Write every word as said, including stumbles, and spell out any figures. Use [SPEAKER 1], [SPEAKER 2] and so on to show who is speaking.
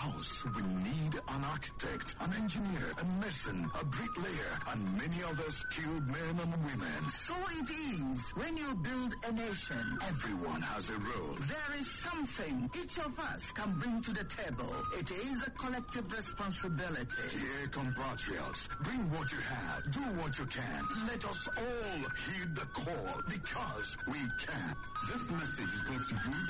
[SPEAKER 1] house, we need an architect, an engineer, a mason, a bricklayer, and many other skilled men and women.
[SPEAKER 2] So it is when you build a nation.
[SPEAKER 1] Everyone has a role.
[SPEAKER 2] There is something each of us can bring to the table. It is a collective responsibility.
[SPEAKER 1] Dear compatriots, bring what you have, do what you can. Let us all heed the call, because we can.
[SPEAKER 3] This message is brought to you